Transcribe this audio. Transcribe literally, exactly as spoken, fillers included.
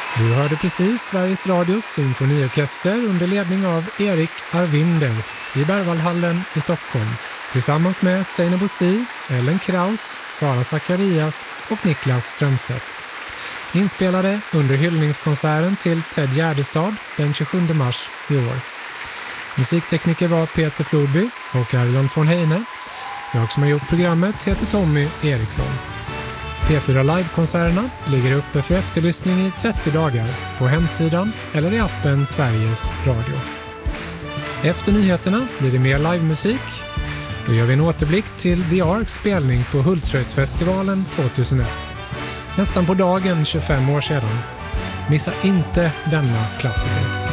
Du hörde precis Sveriges Radios symfoniorkester under ledning av Erik Arvinder i Berwaldhallen i Stockholm tillsammans med Seinabo Si, Ellen Kraus, Sara Zacharias och Niklas Strömstedt. Inspelade under hyllningskonserten till Ted Gärdestad den tjugosjunde mars i år. Musiktekniker var Peter Florby och Erlon von Heine. Jag som har gjort programmet heter Tommy Eriksson. P fyra Live-konserterna ligger uppe för efterlyssning i trettio dagar på hemsidan eller i appen Sveriges Radio. Efter nyheterna blir det mer livemusik. Då gör vi en återblick till The Arks spelning på Hultsfredsfestivalen tjugohundraett. Nästan på dagen tjugofem år sedan. Missa inte denna klassiker.